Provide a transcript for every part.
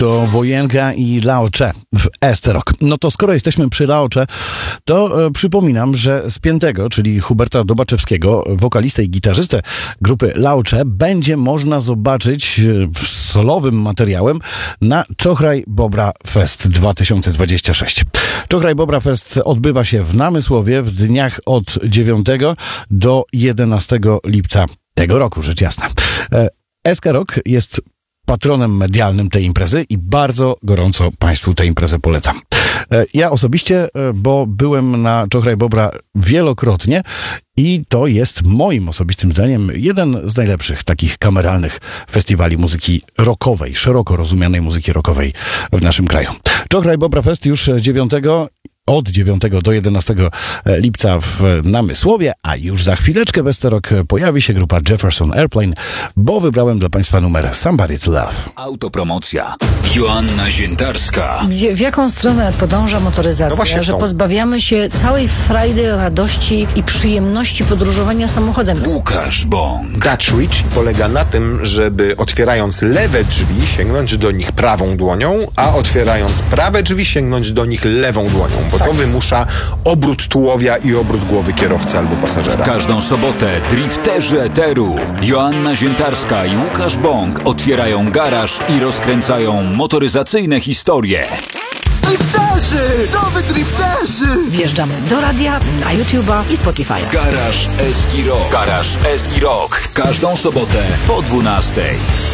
To Wojenka i Laocze w Esterok. No to skoro jesteśmy przy Laocze, to przypominam, że Spiętego, czyli Huberta Dobaczewskiego, wokalistę i gitarzystę grupy Laocze, będzie można zobaczyć solowym materiałem na Czochraj Bobra Fest 2026. Czochraj Bobra Fest odbywa się w Namysłowie w dniach od 9 do 11 lipca tego roku, rzecz jasna. SK Rock jest patronem medialnym tej imprezy i bardzo gorąco Państwu tę imprezę polecam. Ja osobiście, bo byłem na Czochraj Bobra wielokrotnie i to jest moim osobistym zdaniem jeden z najlepszych takich kameralnych festiwali muzyki rockowej, szeroko rozumianej muzyki rockowej w naszym kraju. Czochraj Bobra Fest już od 9 do 11 lipca w Namysłowie, a już za chwileczkę w Esterok pojawi się grupa Jefferson Airplane, bo wybrałem dla Państwa numer Somebody to Love. Autopromocja. Joanna Ziętarska. W jaką stronę podąża motoryzacja, że pozbawiamy się całej frajdy, radości i przyjemności podróżowania samochodem. Łukasz Bąk. Dutch Reach polega na tym, żeby otwierając lewe drzwi sięgnąć do nich prawą dłonią, a otwierając prawe drzwi sięgnąć do nich lewą dłonią, bo to wymusza obrót tułowia i obrót głowy kierowcy albo pasażera. W każdą sobotę drifterzy eteru Joanna Ziętarska i Łukasz Bąk otwierają garaż i rozkręcają motoryzacyjne historie. Drifterzy! To wy drifterzy! Wjeżdżamy do radia, na YouTube'a i Spotify'a. Garaż Eski Rock. Garaż Eski Rock. W każdą sobotę po 12.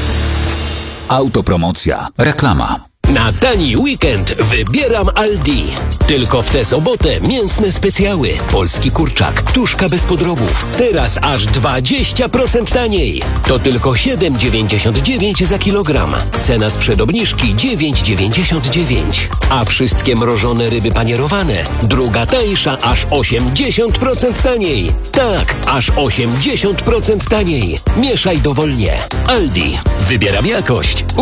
Autopromocja. Reklama. Na tani weekend wybieram Aldi. Tylko w tę sobotę mięsne specjały. Polski kurczak, tuszka bez podrobów. Teraz aż 20% taniej. To tylko 7,99 za kilogram. Cena sprzed obniżki 9,99. A wszystkie mrożone ryby panierowane. Druga tańsza aż 80% taniej. Tak, aż 80% taniej. Mieszaj dowolnie. Aldi. Wybieram jakość.